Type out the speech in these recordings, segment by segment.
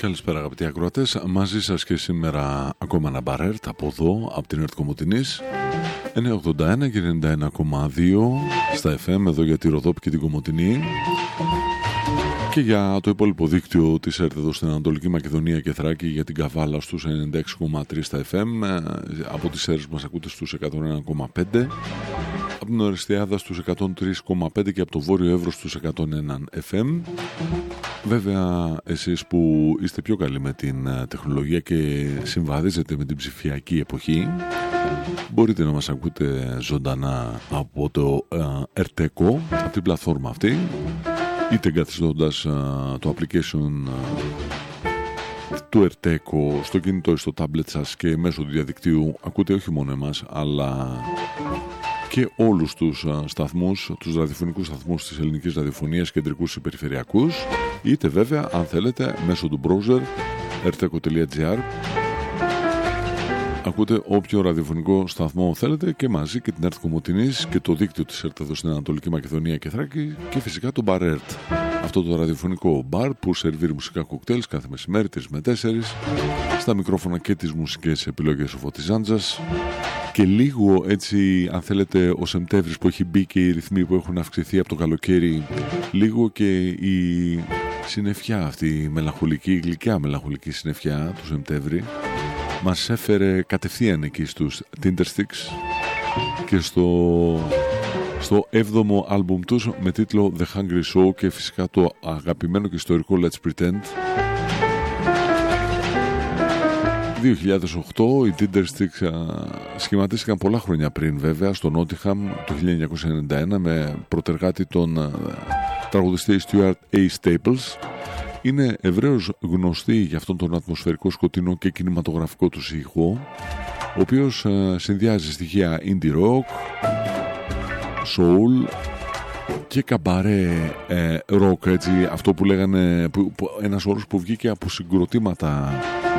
Καλησπέρα αγαπητοί ακροατές, μαζί σας και σήμερα ακόμα ένα μπαρέρτ από εδώ, από την ΕΡΤ Κομοτηνής 981 και 91,2 στα FM εδώ για τη Ροδόπη και την Κομοτηνή και για το υπόλοιπο δίκτυο της ΕΡΤ εδώ στην Ανατολική Μακεδονία και Θράκη για την Καβάλα στους 96,3 στα FM, από τις αίρες μας ακούτε στους 101,5, από την Ορεστιάδα στους 103,5 και από το Βόρειο Εύρος στους 101 FM. Βέβαια, εσείς που είστε πιο καλοί με την τεχνολογία και συμβαδίζετε με την ψηφιακή εποχή, μπορείτε να μας ακούτε ζωντανά από το Erteco, από την πλατφόρμα αυτή, είτε εγκαθιστώντας το application του Erteco στο κινητό ή στο tablet σας και μέσω του διαδικτύου ακούτε όχι μόνο εμάς, αλλά και όλους τους σταθμούς, τους ραδιοφωνικούς σταθμούς της ελληνικής ραδιοφωνίας, κεντρικούς ή περιφερειακούς, είτε βέβαια αν θέλετε μέσω του browser erteco.gr ακούτε όποιο ραδιοφωνικό σταθμό θέλετε και μαζί και την ΕΡΤ Κομοτηνής και το δίκτυο της ΕΡΤ εδώ στην Ανατολική Μακεδονία και Θράκη και φυσικά το Bar ΕΡΤ, αυτό το ραδιοφωνικό μπαρ που σερβίρει μουσικά κοκτέιλς κάθε μεσημέρι 3 με 4, στα μικρόφωνα και τις μουσικές επιλογές ο Φώτης Ζάντζας και λίγο έτσι αν θέλετε ο Σεπτέμβρης που έχει μπει και οι ρυθμοί που έχουν αυξηθεί από το καλοκαίρι, λίγο και η συννεφιά αυτή, η μελαγχολική, η γλυκιά μελαγχολική συννεφιά του Σεπτέμβρη μας έφερε κατευθείαν εκεί στους Tindersticks και στο 7ο άλμπουμ τους με τίτλο The Hungry Show και φυσικά το αγαπημένο και ιστορικό Let's Pretend. 2008 οι Tindersticks σχηματίστηκαν πολλά χρόνια πριν βέβαια στο Νότιχαμ το 1991 με πρωτεργάτη τον τραγουδιστή Stuart A. Staples. Είναι ευρέως γνωστή για αυτόν τον ατμοσφαιρικό, σκοτεινό και κινηματογραφικό του ήχο, ο οποίος συνδυάζει στοιχεία indie rock, soul και καμπαρέ rock, έτσι, αυτό που λέγανε, ένας όρος που βγήκε από συγκροτήματα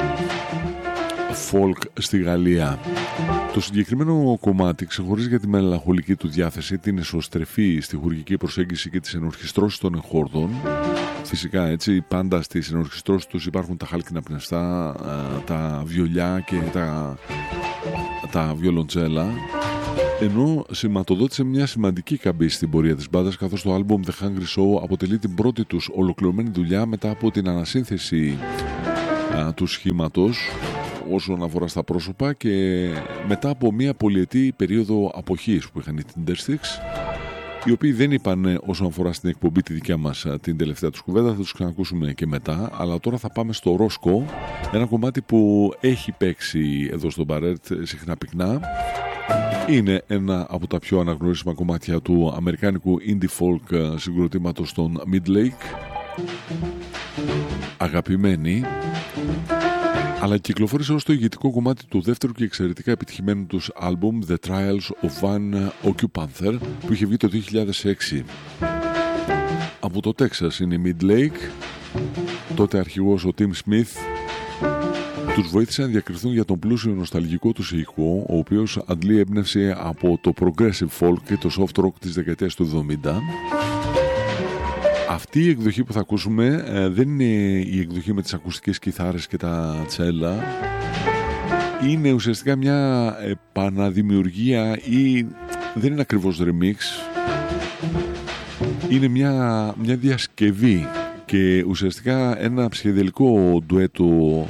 folk στη Γαλλία. Το συγκεκριμένο κομμάτι ξεχωρίζει για τη μελαγχολική του διάθεση, την εσωστρεφή στιχουργική προσέγγιση και τις ενορχιστρώσεις των εχόρδων. Φυσικά έτσι, πάντα στις ενορχιστρώσεις τους υπάρχουν τα χάλκινα πνευστά, τα βιολιά και τα βιολοντσέλα, ενώ σηματοδότησε μια σημαντική καμπή στην πορεία της μπάντας, καθώς το άλμπουμ The Hungry Show αποτελεί την πρώτη τους ολοκληρωμένη δουλειά μετά από την ανασύνθεση του σχήματος όσον αφορά στα πρόσωπα και μετά από μια πολυετή περίοδο αποχής που είχαν οι Tindersticks, οι οποίοι δεν είπαν όσον αφορά στην εκπομπή τη δικιά μας την τελευταία τους κουβέντα, θα τους ξανακούσουμε και μετά, αλλά τώρα θα πάμε στο Ρόσκο, ένα κομμάτι που έχει παίξει εδώ στο Μπαρέτ συχνά πυκνά. Είναι ένα από τα πιο αναγνωρίσιμα κομμάτια του αμερικάνικου indie folk συγκροτήματος των Midlake, αγαπημένοι, αλλά κυκλοφόρησε ως το ηγετικό κομμάτι του δεύτερου και εξαιρετικά επιτυχημένου τους άλμπουμ The Trials of One Occupanther που είχε βγει το 2006. Από το Τέξας είναι η Midlake, τότε αρχηγός ο Tim Smith. Τους βοήθησε να διακριθούν για τον πλούσιο νοσταλγικό τους ήχο, ο οποίος αντλεί έμπνευση από το progressive folk και το soft rock της δεκαετίας του 70. Αυτή η εκδοχή που θα ακούσουμε δεν είναι η εκδοχή με τις ακουστικές κιθάρες και τα τσέλα. Είναι ουσιαστικά μια επαναδημιουργία ή δεν είναι ακριβώς remix. Είναι μια διασκευή και ουσιαστικά ένα ψυχεδελικό ντουέτο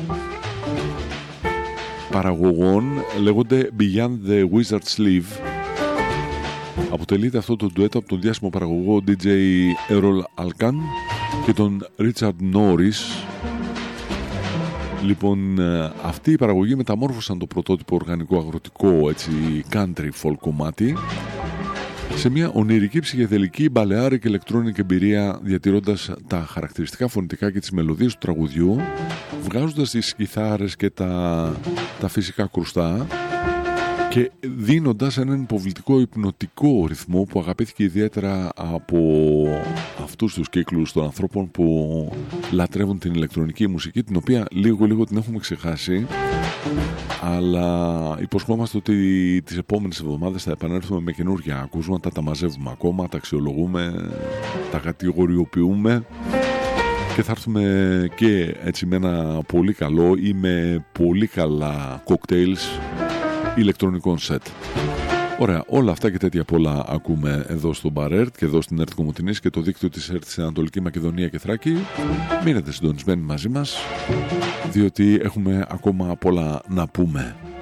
παραγωγών, λέγονται Beyond the Wizard's Sleeve. Αποτελείται αυτό το ντουέτο από τον διάσημο παραγωγό DJ Errol Alkan και τον Richard Norris. Λοιπόν, αυτή η παραγωγή μεταμόρφωσαν το πρωτότυπο οργανικό αγροτικό έτσι, country folk κομμάτι σε μια ονειρική ψυχεδελική μπαλεάρικη ηλεκτρόνικη εμπειρία, διατηρώντας τα χαρακτηριστικά φωνητικά και τις μελωδίες του τραγουδιού, βγάζοντας τις κιθάρες και τα φυσικά κρουστά και δίνοντας έναν υποβλητικό υπνοτικό ρυθμό που αγαπήθηκε ιδιαίτερα από αυτούς τους κύκλους των ανθρώπων που λατρεύουν την ηλεκτρονική μουσική, την οποία λίγο την έχουμε ξεχάσει, αλλά υποσχόμαστε ότι τις επόμενες εβδομάδες θα επανέλθουμε με καινούργια ακούσματα, τα μαζεύουμε ακόμα, τα αξιολογούμε, τα κατηγοριοποιούμε και θα έρθουμε και έτσι με ένα πολύ καλό ή με πολύ καλά cocktails ηλεκτρονικών σετ. Ωραία, όλα αυτά και τέτοια πολλά ακούμε εδώ στο Bar και εδώ στην ΕΡΤ Κομοτηνής και το δίκτυο της ΕΡΤ στην Ανατολική Μακεδονία και Θράκη. Μείνετε συντονισμένοι μαζί μας, διότι έχουμε ακόμα πολλά να πούμε.